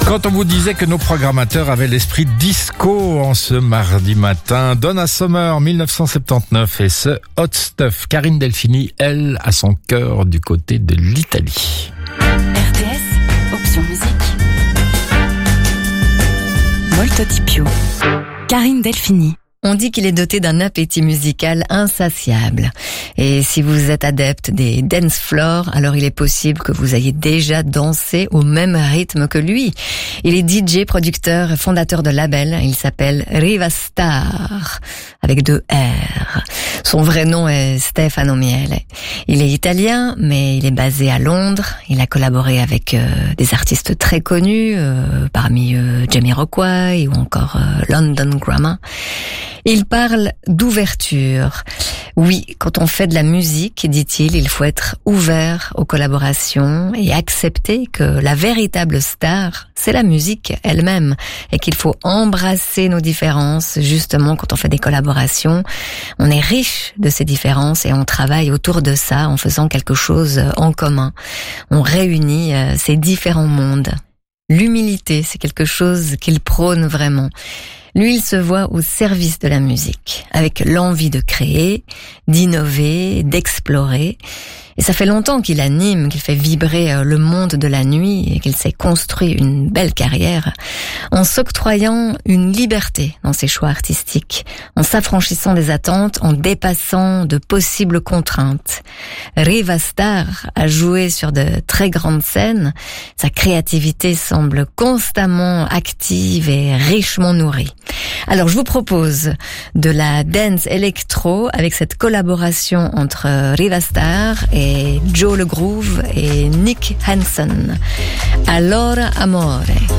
Quand on vous disait que nos programmateurs avaient l'esprit disco en ce mardi matin, Donna Summer 1979 et ce Hot Stuff. Karine Delphini, elle, a son cœur du côté de l'Italie. RTS, option musique. Molto di più. Karine Delphini. On dit qu'il est doté d'un appétit musical insatiable. Et si vous êtes adepte des dance floors, alors il est possible que vous ayez déjà dansé au même rythme que lui. Il est DJ, producteur, fondateur de label. Il s'appelle Riva Starr, avec 2 R. Son vrai nom est Stefano Miele. Il est italien, mais il est basé à Londres. Il a collaboré avec des artistes très connus, parmi Jamiroquai ou encore London Grammar. Il parle d'ouverture. Oui, quand on fait de la musique, dit-il, il faut être ouvert aux collaborations et accepter que la véritable star, c'est la musique elle-même et qu'il faut embrasser nos différences. Justement, quand on fait des collaborations, on est riche de ces différences et on travaille autour de ça en faisant quelque chose en commun. On réunit ces différents mondes. L'humilité, c'est quelque chose qu'il prône vraiment. Lui, il se voit au service de la musique, avec l'envie de créer, d'innover, d'explorer. Et ça fait longtemps qu'il anime, qu'il fait vibrer le monde de la nuit et qu'il s'est construit une belle carrière en s'octroyant une liberté dans ses choix artistiques, en s'affranchissant des attentes, en dépassant de possibles contraintes. Riva Starr a joué sur de très grandes scènes. Sa créativité semble constamment active et richement nourrie. Alors je vous propose de la dance électro avec cette collaboration entre Riva Starr et Joe Le Groove et Nick Hansen. Allora Amore.